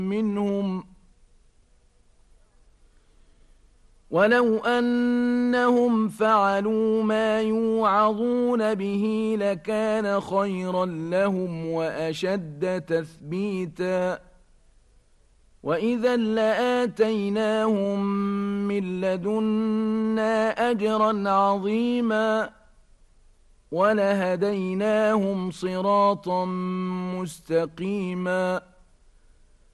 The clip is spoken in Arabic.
منهم ولو أنهم فعلوا ما يوعظون به لكان خيرا لهم وأشد تثبيتا وإذا لآتيناهم من لدنا أجرا عظيما ولهديناهم صراطا مستقيما